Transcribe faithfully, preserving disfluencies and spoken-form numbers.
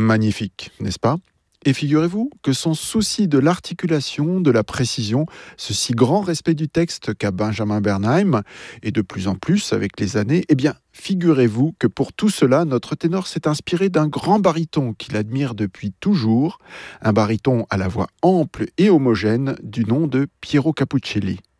Magnifique, n'est-ce pas? Et figurez-vous que son souci de l'articulation, de la précision, ce si grand respect du texte qu'a Benjamin Bernheim, et de plus en plus avec les années, eh bien, figurez-vous que pour tout cela, notre ténor s'est inspiré d'un grand baryton qu'il admire depuis toujours, un baryton à la voix ample et homogène du nom de Piero Capuccilli.